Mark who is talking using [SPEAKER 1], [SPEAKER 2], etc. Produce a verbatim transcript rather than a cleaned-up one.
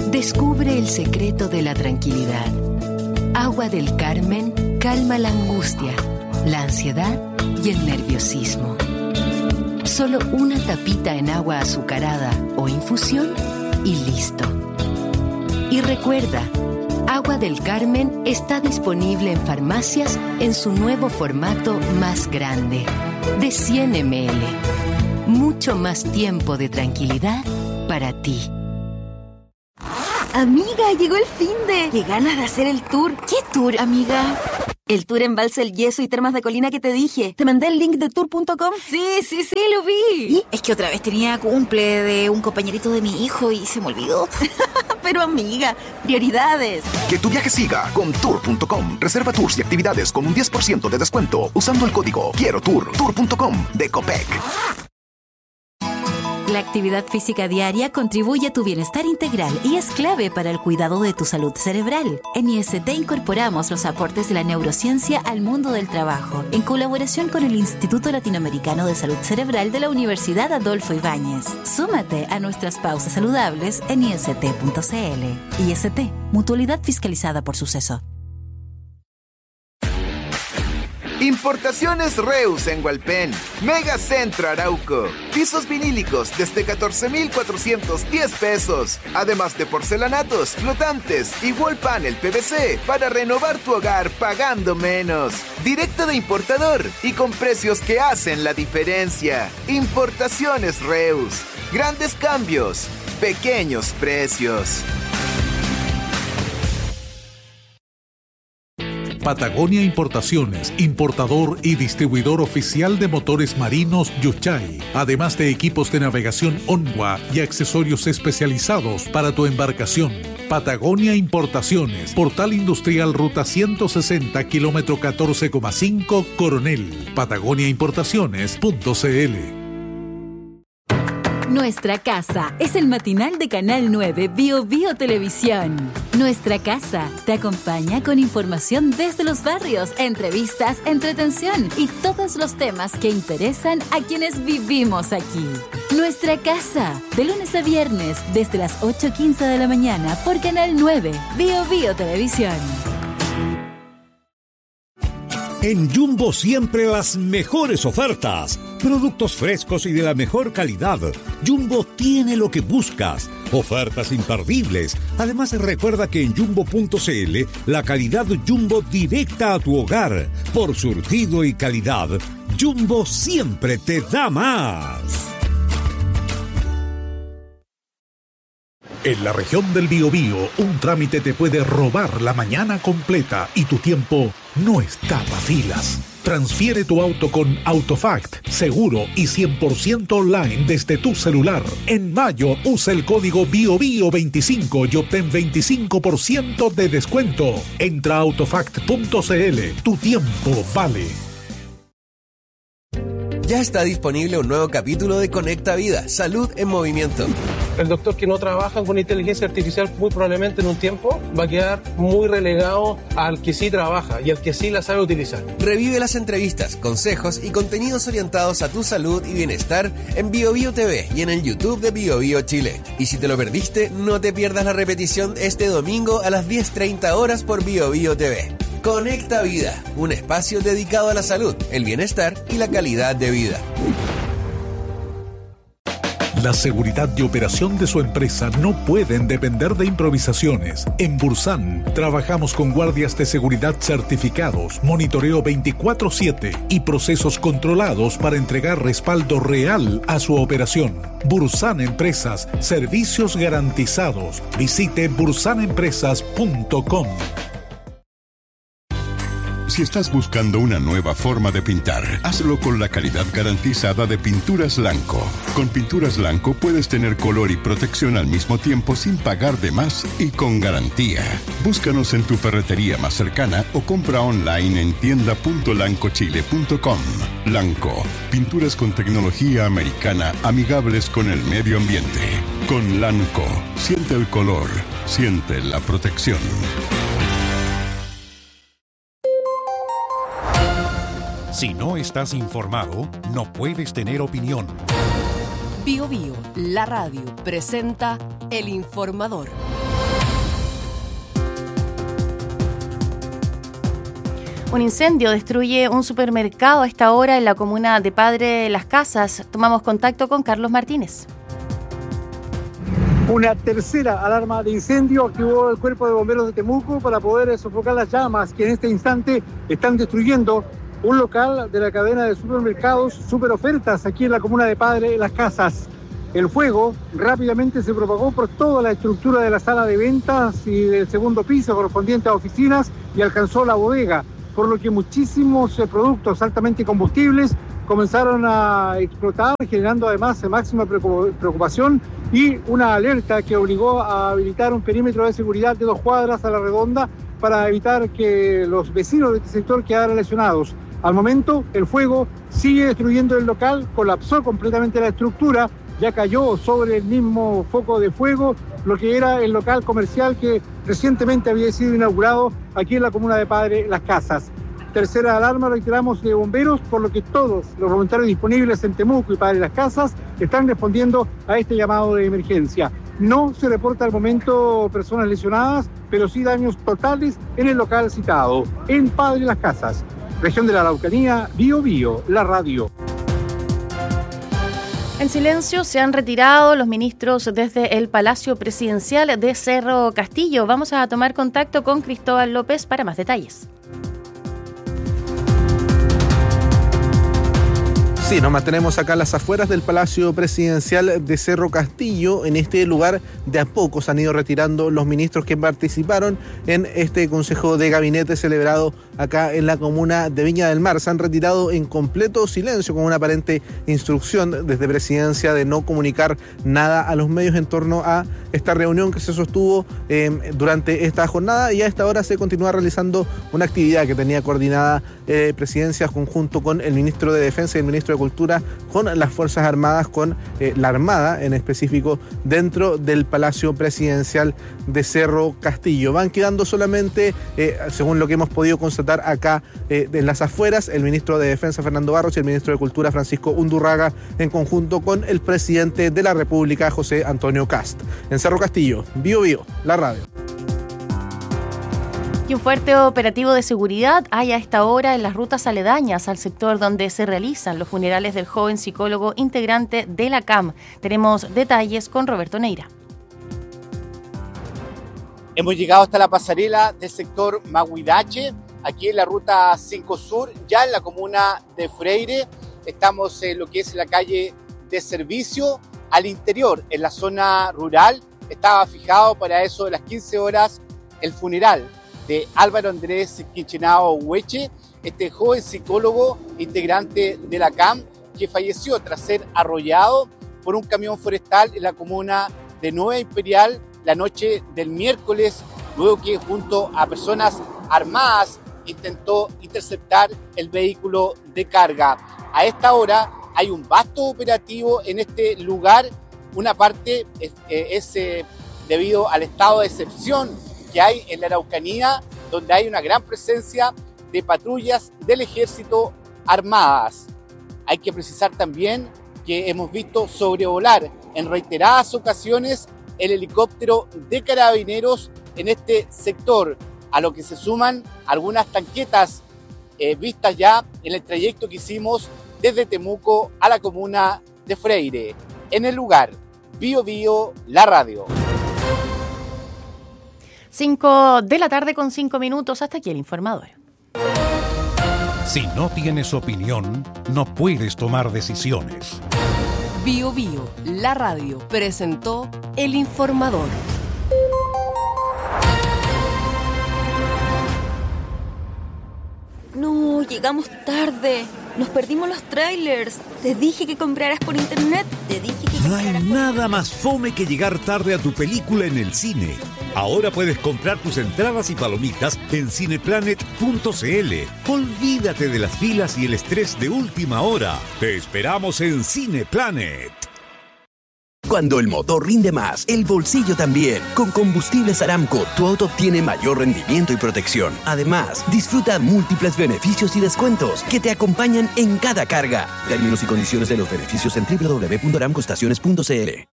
[SPEAKER 1] Descubre el secreto de la tranquilidad. Agua del Carmen calma la angustia, la ansiedad y el nerviosismo. Solo una tapita en agua azucarada o infusión y listo. Y recuerda, Agua del Carmen está disponible en farmacias en su nuevo formato más grande, de cien mililitros. Mucho más tiempo de tranquilidad para ti.
[SPEAKER 2] Amiga, llegó el finde. Qué ganas de hacer el tour. ¿Qué tour, amiga? El tour Embalse El Yeso y Termas de Colina que te dije. ¿Te mandé el link de tour punto com?
[SPEAKER 3] Sí, sí, sí, lo vi.
[SPEAKER 2] ¿Y?
[SPEAKER 3] Es que otra vez tenía cumple de un compañerito de mi hijo y se me olvidó.
[SPEAKER 2] Pero amiga, prioridades.
[SPEAKER 4] Que tu viaje siga con tour punto com. Reserva tours y actividades con un diez por ciento de descuento usando el código Quiero Tour. tour punto com de Copec.
[SPEAKER 5] La actividad física diaria contribuye a tu bienestar integral y es clave para el cuidado de tu salud cerebral. En I S T incorporamos los aportes de la neurociencia al mundo del trabajo, en colaboración con el Instituto Latinoamericano de Salud Cerebral de la Universidad Adolfo Ibáñez. Súmate a nuestras pausas saludables en I S T punto C L. I S T, mutualidad fiscalizada por Suceso.
[SPEAKER 6] Importaciones Reus en Hualpén, Megacentro Arauco, pisos vinílicos desde catorce mil cuatrocientos diez pesos, además de porcelanatos, flotantes y wall panel P V C para renovar tu hogar pagando menos. Directo de importador y con precios que hacen la diferencia. Importaciones Reus, grandes cambios, pequeños precios.
[SPEAKER 7] Patagonia Importaciones, importador y distribuidor oficial de motores marinos Yuchay, además de equipos de navegación Onwa y accesorios especializados para tu embarcación. Patagonia Importaciones, Portal Industrial Ruta ciento sesenta, kilómetro catorce coma cinco, Coronel. Patagonia Importaciones punto C L.
[SPEAKER 5] Nuestra Casa es el matinal de Canal nueve Bio Bio Televisión. Nuestra Casa te acompaña con información desde los barrios, entrevistas, entretención y todos los temas que interesan a quienes vivimos aquí. Nuestra Casa, de lunes a viernes, desde las ocho quince de la mañana por Canal nueve Bio Bio Televisión.
[SPEAKER 8] En Jumbo siempre las mejores ofertas. Productos frescos y de la mejor calidad. Jumbo tiene lo que buscas. Ofertas imperdibles. Además, recuerda que en Jumbo punto C L la calidad Jumbo directa a tu hogar. Por surtido y calidad, Jumbo siempre te da más.
[SPEAKER 7] En la región del Biobío, un trámite te puede robar la mañana completa y tu tiempo no está para filas. Transfiere tu auto con Autofact, seguro y cien por ciento online desde tu celular. En mayo, usa el código Bio Bio veinticinco y obtén veinticinco por ciento de descuento. Entra a autofact punto C L. Tu tiempo vale.
[SPEAKER 9] Ya está disponible un nuevo capítulo de Conecta Vida, Salud en Movimiento.
[SPEAKER 10] El doctor que no trabaja con inteligencia artificial muy probablemente en un tiempo va a quedar muy relegado al que sí trabaja y al que sí la sabe utilizar.
[SPEAKER 9] Revive las entrevistas, consejos y contenidos orientados a tu salud y bienestar en Bio Bio T V y en el YouTube de Bio Bio Chile. Y si te lo perdiste, no te pierdas la repetición este domingo a las diez treinta horas por Bio Bio T V. Conecta Vida, un espacio dedicado a la salud, el bienestar y la calidad de vida.
[SPEAKER 7] La seguridad y operación de su empresa no pueden depender de improvisaciones. En Bursan trabajamos con guardias de seguridad certificados, monitoreo veinticuatro siete y procesos controlados para entregar respaldo real a su operación. Bursan Empresas, servicios garantizados. Visite bursan empresas punto com.
[SPEAKER 11] Si estás buscando una nueva forma de pintar, hazlo con la calidad garantizada de Pinturas Lanco. Con Pinturas Lanco puedes tener color y protección al mismo tiempo sin pagar de más y con garantía. Búscanos en tu ferretería más cercana o compra online en tienda punto lanco chile punto com. Lanco, pinturas con tecnología americana amigables con el medio ambiente. Con Lanco, siente el color, siente la protección.
[SPEAKER 12] Si no estás informado, no puedes tener opinión.
[SPEAKER 13] Bio Bio, la radio, presenta El Informador. Un incendio destruye un supermercado a esta hora en la comuna de Padre Las Casas. Tomamos contacto con Carlos Martínez.
[SPEAKER 14] Una tercera alarma de incendio activó el Cuerpo de Bomberos de Temuco para poder sofocar las llamas que en este instante están destruyendo un local de la cadena de supermercados Super Ofertas aquí en la comuna de Padre Las Casas. El fuego rápidamente se propagó por toda la estructura de la sala de ventas y del segundo piso correspondiente a oficinas y alcanzó la bodega, por lo que muchísimos productos altamente combustibles comenzaron a explotar, generando además máxima preocupación y una alerta que obligó a habilitar un perímetro de seguridad de dos cuadras a la redonda para evitar que los vecinos de este sector quedaran lesionados. Al momento, el fuego sigue destruyendo el local, colapsó completamente la estructura, ya cayó sobre el mismo foco de fuego lo que era el local comercial que recientemente había sido inaugurado aquí en la comuna de Padre Las Casas. Tercera alarma, reiteramos, de bomberos, por lo que todos los voluntarios disponibles en Temuco y Padre Las Casas están respondiendo a este llamado de emergencia. No se reporta al momento personas lesionadas, pero sí daños totales en el local citado, en Padre Las Casas. Región de la Araucanía, Bío Bío, la radio.
[SPEAKER 13] En silencio se han retirado los ministros desde el Palacio Presidencial de Cerro Castillo. Vamos a tomar contacto con Cristóbal López para más detalles.
[SPEAKER 15] Sí, nos mantenemos acá a las afueras del Palacio Presidencial de Cerro Castillo. En este lugar de a poco se han ido retirando los ministros que participaron en este Consejo de Gabinete celebrado acá en la comuna de Viña del Mar. Se han retirado en completo silencio con una aparente instrucción desde Presidencia de no comunicar nada a los medios en torno a esta reunión que se sostuvo eh, durante esta jornada, y a esta hora se continúa realizando una actividad que tenía coordinada eh, Presidencia conjunto con el ministro de Defensa y el ministro de Cultura, con las Fuerzas Armadas, con eh, la Armada en específico, dentro del Palacio Presidencial de Cerro Castillo. Van quedando solamente, eh, según lo que hemos podido constatar acá eh, en las afueras, el ministro de Defensa Fernando Barros y el ministro de Cultura Francisco Undurraga, en conjunto con el presidente de la República José Antonio Kast. En Cerro Castillo, Bío Bío, la radio.
[SPEAKER 13] Y un fuerte operativo de seguridad hay a esta hora en las rutas aledañas al sector donde se realizan los funerales del joven psicólogo integrante de la C A M. Tenemos detalles con Roberto Neira.
[SPEAKER 16] Hemos llegado hasta la pasarela del sector Mahuidache, aquí en la ruta cinco Sur, ya en la comuna de Freire. Estamos en lo que es la calle de servicio. Al interior, en la zona rural, estaba fijado para eso de las quince horas el funeral de Álvaro Andrés Quinchenao Hueche, este joven psicólogo integrante de la C A M, que falleció tras ser arrollado por un camión forestal en la comuna de Nueva Imperial la noche del miércoles, luego que junto a personas armadas intentó interceptar el vehículo de carga. A esta hora hay un vasto operativo en este lugar. Una parte es, es eh, debido al estado de excepción que hay en la Araucanía, donde hay una gran presencia de patrullas del ejército armadas. Hay que precisar también que hemos visto sobrevolar en reiteradas ocasiones el helicóptero de carabineros en este sector, a lo que se suman algunas tanquetas eh, vistas ya en el trayecto que hicimos desde Temuco a la comuna de Freire. En el lugar, Bío Bío, la radio.
[SPEAKER 13] cinco de la tarde con cinco minutos, hasta aquí el informador.
[SPEAKER 12] Si no tienes opinión, no puedes tomar decisiones.
[SPEAKER 1] Bío Bío, la radio, presentó el informador.
[SPEAKER 2] No, llegamos tarde. Nos perdimos los trailers. Te dije que compraras por internet. Te dije que
[SPEAKER 8] No hay nada más fome que llegar tarde a tu película en el cine. Ahora puedes comprar tus entradas y palomitas en cineplanet punto c l. Olvídate de las filas y el estrés de última hora. Te esperamos en Cineplanet.
[SPEAKER 17] Cuando el motor rinde más, el bolsillo también. Con Combustibles Aramco, tu auto obtiene mayor rendimiento y protección. Además, disfruta múltiples beneficios y descuentos que te acompañan en cada carga. Términos y condiciones de los beneficios en doble u doble u doble u punto aramco estaciones punto c l.